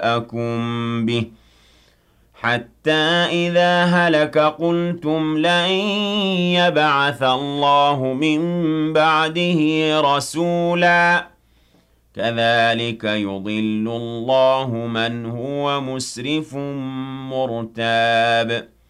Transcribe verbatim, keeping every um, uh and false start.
نَبَأَكُم بِهِ حَتَّى إِذَا هَلَكَ قُلْتُمْ لَن يَبْعَثَ اللَّهُ مِن بَعْدِهِ رَسُولًا كَذَلِكَ يُضِلُّ اللَّهُ مَنْ هُوَ مُسْرِفٌ مُّرْتَابٌ